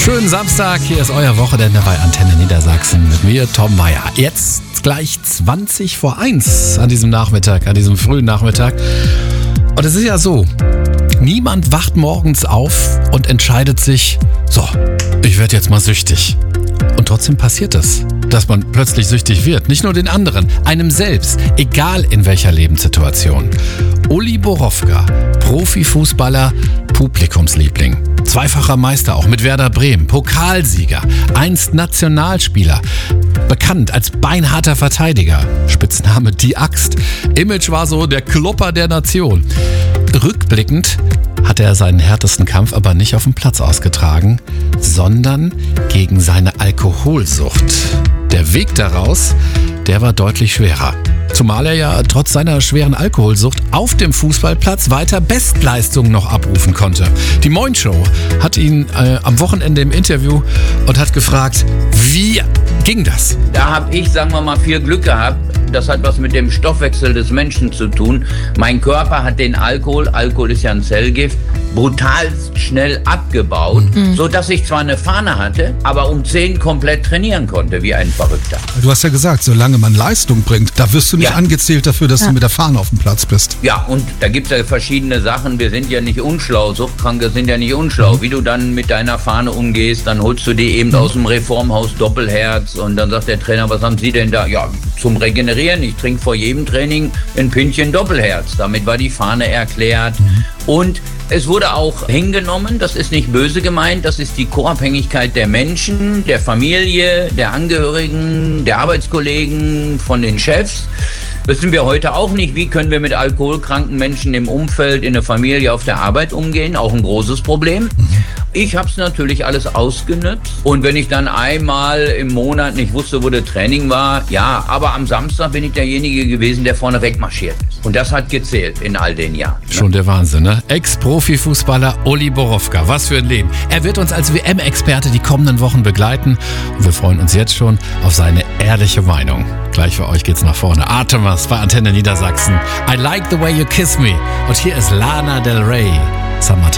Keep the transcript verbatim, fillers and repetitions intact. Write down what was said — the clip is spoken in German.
Schönen Samstag, hier ist euer Wochenende bei Antenne Niedersachsen mit mir, Tom Meyer. Jetzt gleich zwanzig vor eins an diesem Nachmittag, an diesem frühen Nachmittag. Und es ist ja so, niemand wacht morgens auf und entscheidet sich, so, ich werde jetzt mal süchtig. Und trotzdem passiert es, dass man plötzlich süchtig wird. Nicht nur den anderen, einem selbst, egal in welcher Lebenssituation. Uli Borowka, Profifußballer, Publikumsliebling. Zweifacher Meister auch mit Werder Bremen, Pokalsieger, einst Nationalspieler. Bekannt als beinharter Verteidiger, Spitzname Die Axt. Image war so der Klopper der Nation. Rückblickend hatte er seinen härtesten Kampf aber nicht auf dem Platz ausgetragen, sondern gegen seine Alkoholsucht. Der Weg daraus, der war deutlich schwerer. Zumal er ja trotz seiner schweren Alkoholsucht auf dem Fußballplatz weiter Bestleistungen noch abrufen konnte. Die Moin Show hat ihn äh, am Wochenende im Interview und hat gefragt, wie ging das? Da habe ich, sagen wir mal, viel Glück gehabt. Das hat was mit dem Stoffwechsel des Menschen zu tun. Mein Körper hat den Alkohol, Alkohol ist ja ein Zellgift, brutal schnell abgebaut, mhm. sodass ich zwar eine Fahne hatte, aber um zehn komplett trainieren konnte, wie ein Verrückter. Du hast ja gesagt, solange man Leistung bringt, da wirst du nicht ja. angezählt dafür, dass ja. du mit der Fahne auf dem Platz bist. Ja, und da gibt es ja verschiedene Sachen. Wir sind ja nicht unschlau, Suchtkranke sind ja nicht unschlau. Mhm. Wie du dann mit deiner Fahne umgehst, dann holst du die eben mhm. aus dem Reformhaus Doppelherz und dann sagt der Trainer, was haben Sie denn da? Ja, zum Regenerieren. Ich trinke vor jedem Training ein Pündchen Doppelherz. Damit war die Fahne erklärt. Mhm. Und es wurde auch hingenommen, das ist nicht böse gemeint, das ist die Co-Abhängigkeit der Menschen, der Familie, der Angehörigen, der Arbeitskollegen, von den Chefs. Wissen wir heute auch nicht, wie können wir mit alkoholkranken Menschen im Umfeld, in der Familie, auf der Arbeit umgehen. Auch ein großes Problem. Ich habe es natürlich alles ausgenutzt. Und wenn ich dann einmal im Monat nicht wusste, wo der Training war, ja, aber am Samstag bin ich derjenige gewesen, der vorne wegmarschiert ist. Und das hat gezählt in all den Jahren. Schon der Wahnsinn, ne? Ex-Profifußballer Uli Borowka. Was für ein Leben. Er wird uns als W M-Experte die kommenden Wochen begleiten. Und wir freuen uns jetzt schon auf seine ehrliche Meinung. Gleich für euch geht's nach vorne. Artemis bei Antenne Niedersachsen. I like the way you kiss me. Und hier ist Lana Del Rey. Summertime.